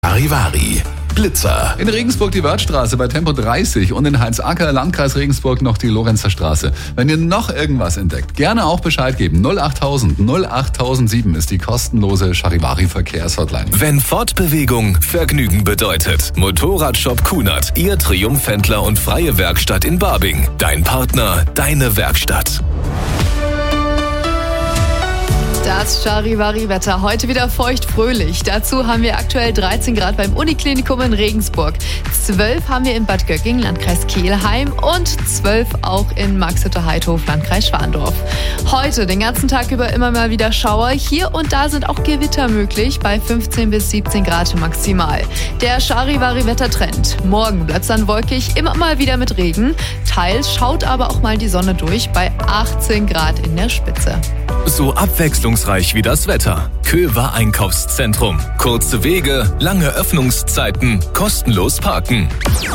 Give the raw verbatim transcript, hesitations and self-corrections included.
Charivari, Blitzer. In Regensburg die Wörthstraße bei Tempo dreißig und in Heinz-Acker, Landkreis Regensburg, noch die Lorenzer Straße. Wenn ihr noch irgendwas entdeckt, gerne auch Bescheid geben. null achttausend null achttausendsieben ist die kostenlose Charivari-Verkehrshotline. Wenn Fortbewegung Vergnügen bedeutet. Motorradshop Kunert, Ihr Triumphhändler und freie Werkstatt in Barbing. Dein Partner, deine Werkstatt. Das Charivari-Wetter. Heute wieder feucht-fröhlich. Dazu haben wir aktuell dreizehn Grad beim Uniklinikum in Regensburg. zwölf haben wir in Bad Gögging, Landkreis Kelheim, und zwölf auch in Marxhütte-Heidhof, Landkreis Schwandorf. Heute den ganzen Tag über immer mal wieder Schauer. Hier und da sind auch Gewitter möglich bei fünfzehn bis siebzehn Grad maximal. Der Charivari-Wettertrend. Morgen bleibt es dann wolkig, immer mal wieder mit Regen. Teils schaut aber auch mal die Sonne durch bei achtzehn Grad in der Spitze. So abwechslungsreich wie das Wetter. Köver Einkaufszentrum. Kurze Wege, lange Öffnungszeiten, kostenlos parken.